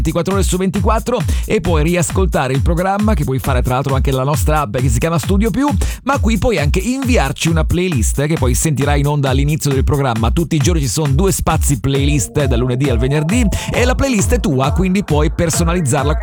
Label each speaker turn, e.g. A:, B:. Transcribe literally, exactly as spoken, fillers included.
A: ventiquattro ore su ventiquattro, e puoi riascoltare il programma, che puoi fare tra l'altro anche nella nostra app che si chiama Studio Più, ma qui puoi anche inviarci una playlist che poi sentirai in onda all'inizio del programma. Tutti i giorni ci sono due spazi playlist dal lunedì al venerdì e la playlist è tua, quindi puoi personalizzarla